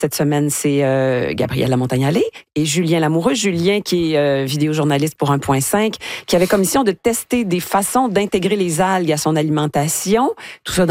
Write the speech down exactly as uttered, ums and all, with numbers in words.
Cette semaine, c'est euh, Gabrielle Lamontagne-Allé et Julien Lamoureux. Julien, qui est euh, vidéojournaliste pour un point cinq, qui avait commission de tester des façons d'intégrer les algues à son alimentation. Tout ça